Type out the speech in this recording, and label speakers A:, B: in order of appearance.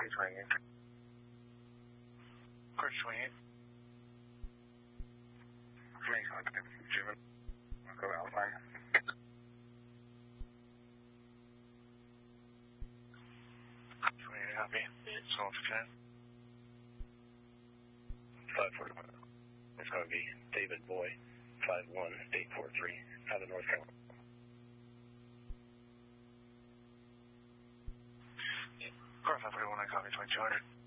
A: copy 28. Court 28. Main contact, Jim. Go outline. 28, copy. So if you can. 541. It's going to be David Boy, 51843, out of North Carolina. Car 541, I copy 2200.